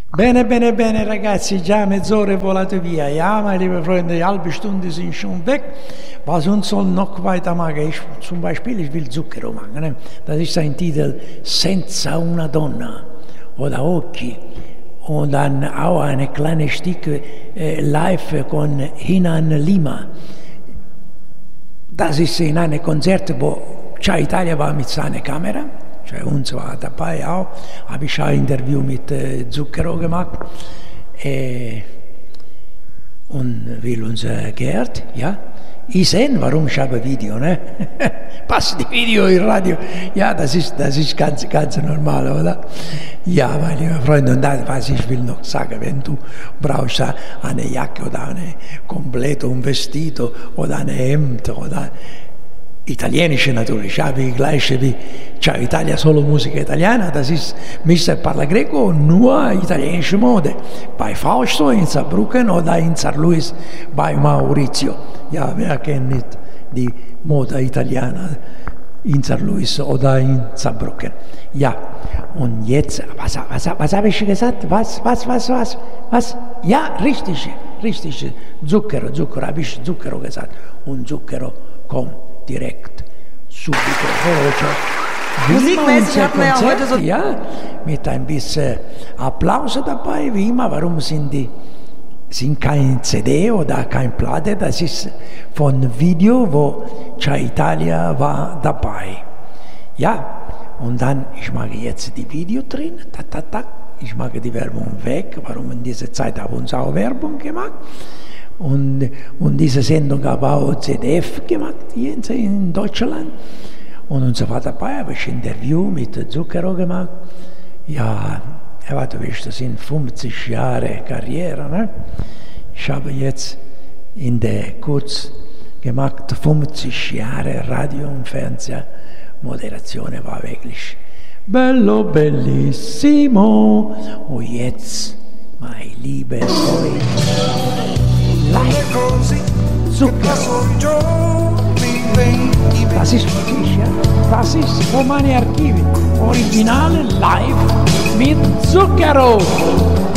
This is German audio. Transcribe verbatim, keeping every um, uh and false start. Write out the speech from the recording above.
Bene, bene, bene ragazzi, già mezz'ora è volato via. Ja, meine lieben Freunde, die halbe Stunde sind schon weg. Was uns soll noch weitermachen? Ich, zum Beispiel, ich will Zucchero machen. Ne? Das ist ein Titel, Senza una donna oder Occhi. Und dann auch ein kleines Stück äh, live con Hinan Lima. Das ist in einem Konzert, wo Ciao Italia war mit seiner Kamera. Cioè uns war dabei auch, habe ich ein Interview mit äh, Zucchero gemacht äh, und will uns äh, gehört, ja. Ich sehe, warum ich habe Video, ne? Passt die Video im Radio, ja, das ist, das ist ganz, ganz normal, oder? Ja, meine lieben Freunde, und das, was ich will noch sagen, wenn du brauchst eine Jacke oder eine komplette, un vestito oder ein Hemd oder italienische natürlich, ja, wie gleiche wie Ciao Italia, solo Musica italiana, das ist Mister Parla Greco, nur italienische Mode. Bei Fausto in Saarbrücken oder in Saar Louis bei Maurizio. Ja, wer kennt nicht die Mode Italiana in Saar Louis oder in Saarbrücken? Ja, und jetzt, was, was, was habe ich gesagt? Was, was, was, was, was? Ja, richtig, richtig, Zucchero, Zucchero, habe ich Zucchero gesagt. Und Zucchero kommt direkt subito veloce. Musikmäßig hatten wir ja heute so... Ja, mit ein bisschen Applaus dabei, wie immer. Warum sind die sind kein C D oder kein Platte? Das ist von Video, wo Ciao Italia war dabei. Ja, und dann, ich mache jetzt die Video drin, ta, ta, ta. Ich mache die Werbung weg. Warum in dieser Zeit haben wir uns auch Werbung gemacht? Und, und diese Sendung habe auch Z D F gemacht hier in, in Deutschland. Und unser war dabei, habe ich ein Interview mit Zucchero gemacht. Ja, er war, du weißt, das sind fünfzig Jahre Karriere. Ne? Ich habe jetzt in der kurz gemacht fünfzig Jahre Radio- und Fernsehmoderation. War wirklich bello, bellissimo. Und jetzt, mein lieber Freund, Zucchero. Das ist für dich, ja? Das ist für meine Archive. Originale live mit Zucchero.